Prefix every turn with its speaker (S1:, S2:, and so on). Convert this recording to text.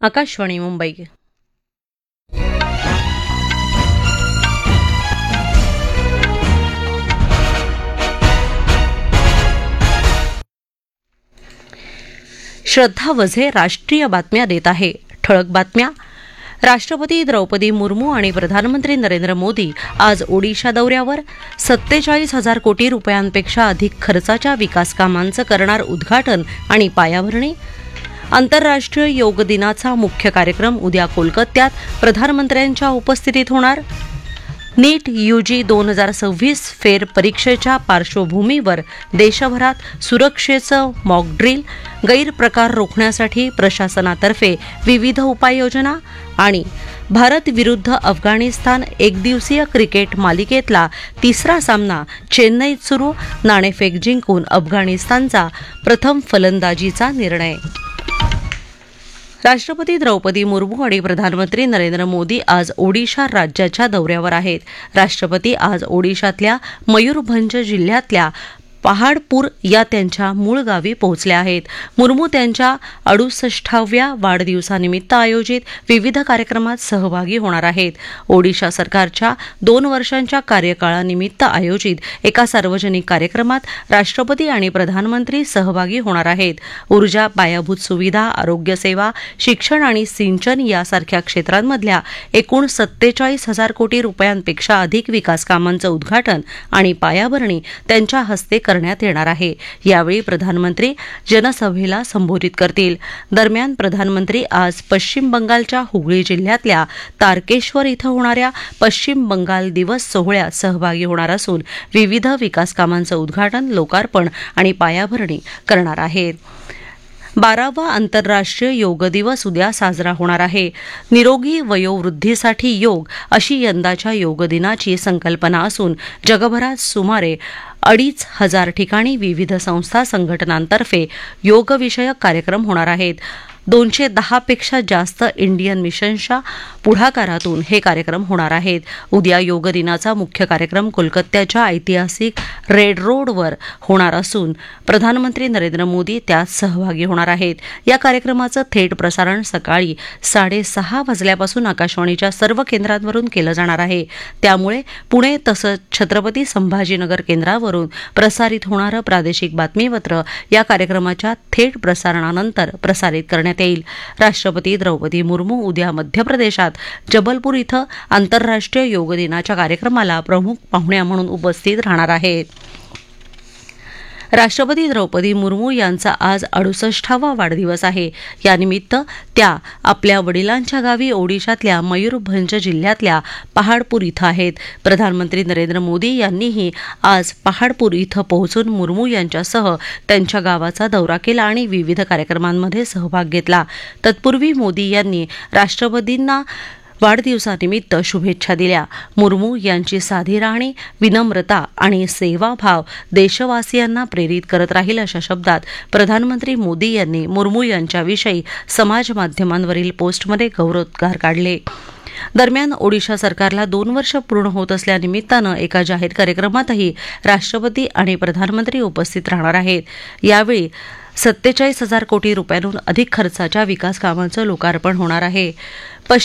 S1: आकाशवाणी मुंबई. श्रद्धा वझे राष्ट्रीय बातम्या देत आहे. ठळक बातम्या. राष्ट्रपती द्रौपदी मुर्मू आणि प्रधानमंत्री नरेंद्र मोदी आज ओडिशा दौऱ्यावर 47,000 कोटी रुपयांपेक्षा अधिक खर्चाच्या विकास कामांचं करणार उद्घाटन आणि पायाभरणी. आंतरराष्ट्रीय योग दिनाचा मुख्य कार्यक्रम उद्या कोलकात्यात प्रधानमंत्र्यांच्या उपस्थितीत होणार. नीट यूजी 2026 फेर परीक्षेच्या पार्श्वभूमीवर देशभरात सुरक्षेचं मॉक ड्रिल, गैरप्रकार रोखण्यासाठी प्रशासनातर्फे विविध उपाययोजना आणि भारत विरुद्ध अफगाणिस्तान एकदिवसीय क्रिकेट मालिकेतला तिसरा सामना चेन्नईत सुरू. नाणेफेक जिंकून अफगाणिस्तानचा प्रथम फलंदाजीचा निर्णय. राष्ट्रपती द्रौपदी मुर्मू आणि प्रधानमंत्री नरेंद्र मोदी आज ओडिशा राज्याच्या दौऱ्यावर आहेत. राष्ट्रपती आज ओडिशातल्या मयूरभंज जिल्ह्यातल्या पहाडपूर या त्यांच्या मूळ गावी पोहोचले आहेत. मुर्मू त्यांच्या 68व्या वाढदिवसानिमित्त आयोजित विविध कार्यक्रमात सहभागी होणार आहेत. ओडिशा सरकारच्या 2 वर्षांच्या कार्यकाळानिमित्त आयोजित एका सार्वजनिक कार्यक्रमात राष्ट्रपती आणि प्रधानमंत्री सहभागी होणार आहेत. ऊर्जा, पायाभूत सुविधा, आरोग्यसेवा, शिक्षण आणि सिंचन यासारख्या क्षेत्रांमधल्या एकूण 47,000 कोटी रुपयांपेक्षा अधिक विकास कामांचं उद्घाटन आणि पायाभरणी त्यांच्या हस्ते करण्यात येणार आहे. यावेळी प्रधानमंत्री जनसभेला संबोधित करतील. दरम्यान प्रधानमंत्री आज पश्चिम बंगालच्या हुगळी जिल्ह्यातल्या तारकेश्वर इथं होणाऱ्या पश्चिम बंगाल दिवस सोहळ्यात सहभागी होणार असून विविध विकास कामांचं उद्घाटन, लोकार्पण आणि पायाभरणी करणार आहेत. 12वा आंतरराष्ट्रीय योग दिवस उद्या साजरा होणार आहे. निरोगी वयोवृद्धीसाठी योग अशी यंदाच्या योग दिनाची संकल्पना असून जगभरात सुमारे 2,500 ठिकाणी विविध संस्था संघटनांतर्फे योगविषयक कार्यक्रम होणार आहेत. 210 पेक्षा जास्त इंडियन मिशन्सच्या पुढाकारातून हे कार्यक्रम होणार आहेत. उद्या योग दिनाचा मुख्य कार्यक्रम कोलकात्याच्या ऐतिहासिक रेड रोडवर होणार असून प्रधानमंत्री नरेंद्र मोदी त्यात सहभागी होणार आहेत. या कार्यक्रमाचं थेट प्रसारण सकाळी 6:30 वाजल्यापासून आकाशवाणीच्या सर्व केंद्रांवरून केलं जाणार आहे. त्यामुळे पुणे तसंच छत्रपती संभाजीनगर केंद्रावरून प्रसारित होणारं प्रादेशिक बातमीपत्र या कार्यक्रमाच्या थेट प्रसारणानंतर प्रसारित करण्यात येईल. राष्ट्रपती द्रौपदी मुर्मू उद्या मध्य प्रदेशात जबलपूर इथं आंतरराष्ट्रीय योग दिनाच्या कार्यक्रमाला प्रमुख पाहुण्या म्हणून उपस्थित राहणार आहेत. राष्ट्रपती द्रौपदी मुर्मू यांचा आज 68वा वाढदिवस आहे. यानिमित्त त्या आपल्या वडिलांच्या गावी ओडिशातल्या मयूरभंज जिल्ह्यातल्या पहाडपूर इथं आहेत. प्रधानमंत्री नरेंद्र मोदी यांनीही आज पहाडपूर इथं पोहोचून मुर्मू यांच्यासह त्यांच्या गावाचा दौरा केला आणि विविध कार्यक्रमांमध्ये सहभाग घेतला. तत्पूर्वी मोदी यांनी राष्ट्रपतींना वाढदिवसानिमित्त शुभेच्छा दिल्या. मुर्मू यांची साधी राहणी, विनम्रता आणि सेवाभाव देशवासियांना प्रेरित करत राहील अशा शब्दात प्रधानमंत्री मोदी यांनी मुर्मू यांच्याविषयी समाज माध्यमांवरील पोस्टमध्ये गौरवोद्गार काढले. दरम्यान ओडिशा सरकारला 2 वर्ष पूर्ण होत असल्यानिमित्तानं एका जाहीर कार्यक्रमातही राष्ट्रपती आणि प्रधानमंत्री उपस्थित राहणार आहेत. यावेळी 47,000 कोटी रुपयांहून अधिक खर्चाच्या विकास कामांचं लोकार्पण होणार आहे.